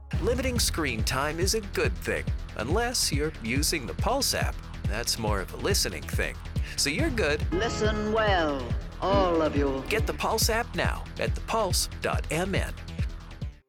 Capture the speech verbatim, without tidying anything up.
Limiting screen time is a good thing, unless you're using the Pulse app. That's more of a listening thing. So you're good. Listen well, all of you. Get the Pulse app now at the pulse dot m n.